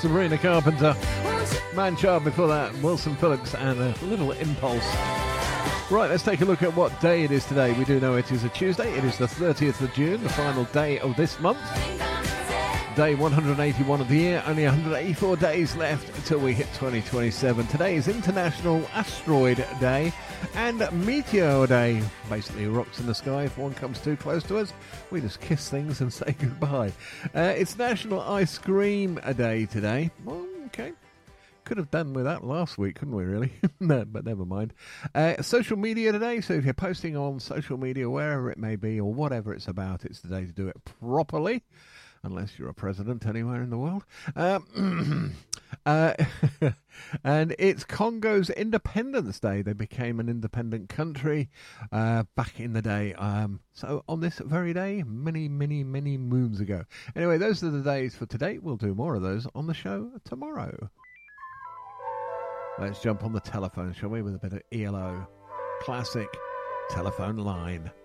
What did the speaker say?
Sabrina Carpenter. Man-Child before that, Wilson Phillips and a little Impulse. Right, let's take a look at what day it is today. We do know it is a Tuesday. It is the 30th of June, the final day of this month. Day 181 of the year. Only 184 days left until we hit 2027. Today is International Asteroid Day and Meteor Day. Basically, rocks in the sky. If one comes too close to us, we just kiss things and say goodbye. It's National Ice Cream Day today. Well, okay. Could have done with that last week, couldn't we, really? No, but never mind. Social media today. So if you're posting on social media, wherever it may be or whatever it's about, it's the day to do it properly. Unless you're a president anywhere in the world. And it's Congo's Independence Day. They became an independent country back in the day. So on this very day, many, many, many moons ago. Anyway, those are the days for today. We'll do more of those on the show tomorrow. Let's jump on the telephone, shall we, with a bit of ELO. Classic telephone line.